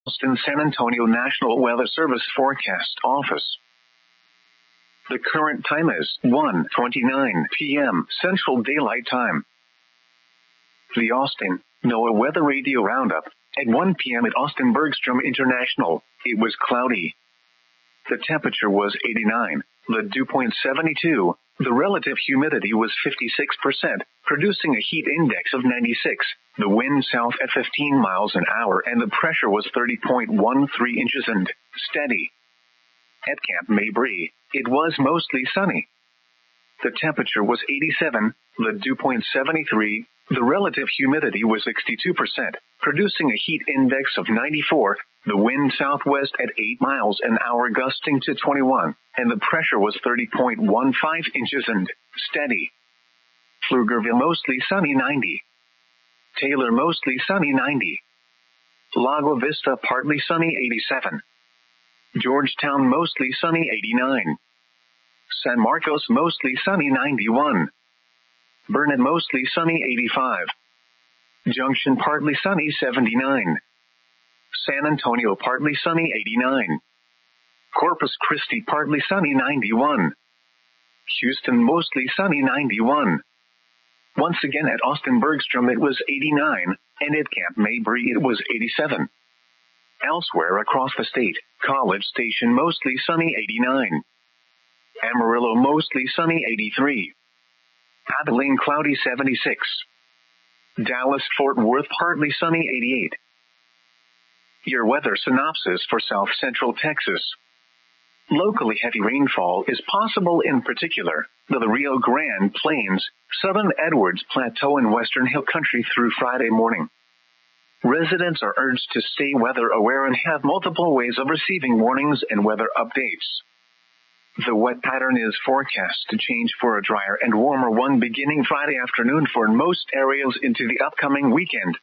Austin San Antonio National Weather Service Forecast Office. The current time is 1:29 p.m. Central Daylight Time. The Austin NOAA Weather Radio Roundup. At 1 p.m. at Austin Bergstrom International, it was cloudy. The temperature was 89, the dew point 72, the relative humidity was 56%, producing a heat index of 96, the wind south at 15 miles an hour, and the pressure was 30.13 inches and steady. At Camp Mabry, it was mostly sunny. The temperature was 87, the dew point 73, the relative humidity was 62%, producing a heat index of 94, the wind southwest at 8 miles an hour gusting to 21, and the pressure was 30.15 inches and steady. Pflugerville mostly sunny 90. Taylor mostly sunny 90. Lago Vista partly sunny 87. Georgetown mostly sunny 89. San Marcos mostly sunny 91. Burnet mostly sunny 85. Junction partly sunny 79. San Antonio partly sunny 89. Corpus Christi partly sunny 91. Houston mostly sunny 91. Once again at Austin Bergstrom it was 89, and at Camp Mabry it was 87. Elsewhere across the state, College Station mostly sunny 89. Amarillo mostly sunny 83. Abilene cloudy 76. Dallas-Fort Worth partly sunny 88. Your weather synopsis for South Central Texas. Locally heavy rainfall is possible, in particular the Rio Grande Plains, Southern Edwards Plateau, and Western Hill Country through Friday morning. Residents are urged to stay weather aware and have multiple ways of receiving warnings and weather updates. The wet pattern is forecast to change for a drier and warmer one beginning Friday afternoon for most areas into the upcoming weekend.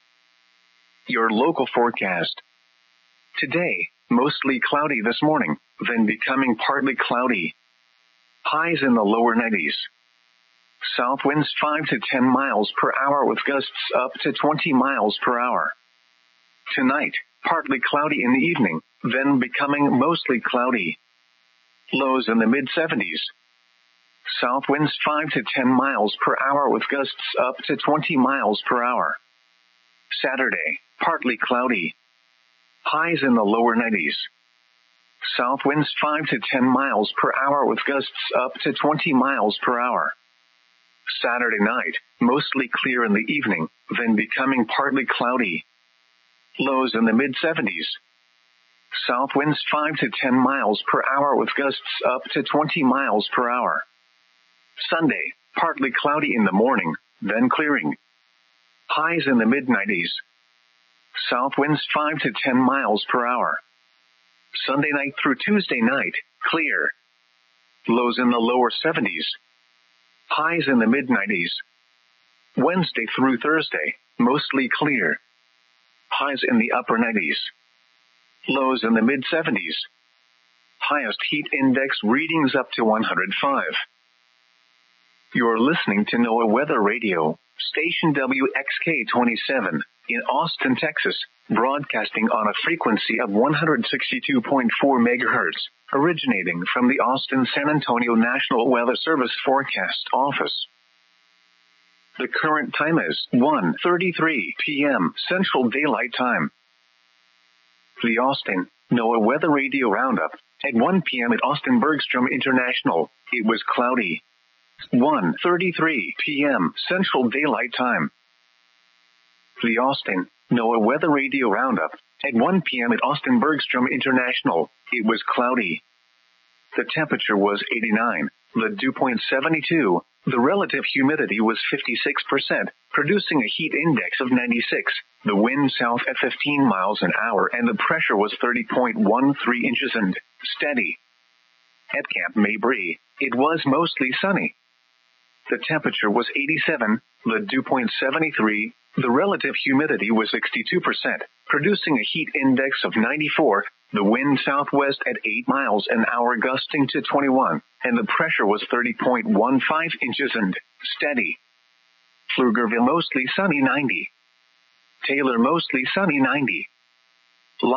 Your local forecast. Today, mostly cloudy this morning, then becoming partly cloudy. Highs in the lower 90s. South winds 5 to 10 miles per hour with gusts up to 20 miles per hour. Tonight, partly cloudy in the evening, then becoming mostly cloudy. Lows in the mid-70s. South winds 5 to 10 miles per hour with gusts up to 20 miles per hour. Saturday, partly cloudy. Highs in the lower 90s. South winds 5 to 10 miles per hour with gusts up to 20 miles per hour. Saturday night, mostly clear in the evening, then becoming partly cloudy. Lows in the mid-70s. South winds 5 to 10 miles per hour with gusts up to 20 miles per hour. Sunday, partly cloudy in the morning, then clearing. Highs in the mid-90s. South winds 5 to 10 miles per hour. Sunday night through Tuesday night, clear. Lows in the lower 70s. Highs in the mid-90s. Wednesday through Thursday, mostly clear. Highs in the upper 90s. Lows in the mid-70s. Highest heat index readings up to 105. You're listening to NOAA Weather Radio, station WXK-27, in Austin, Texas, broadcasting on a frequency of 162.4 megahertz, originating from the Austin San Antonio National Weather Service Forecast Office. The current time is 1:33 p.m. Central Daylight Time. The Austin NOAA Weather Radio Roundup. At 1 p.m. at Austin Bergstrom International, it was cloudy. 1:33 p.m. Central Daylight Time. The Austin NOAA Weather Radio Roundup. At 1 p.m. at Austin Bergstrom International, it was cloudy. The temperature was 89, the dew point 72, the relative humidity was 56%, producing a heat index of 96, the wind south at 15 miles an hour, and the pressure was 30.13 inches and steady. At Camp Mabry, it was mostly sunny. The temperature was 87, the dew point 73, the relative humidity was 62%, producing a heat index of 94, the wind southwest at 8 miles an hour gusting to 21, and the pressure was 30.15 inches and steady. Pflugerville mostly sunny 90. Taylor mostly sunny 90.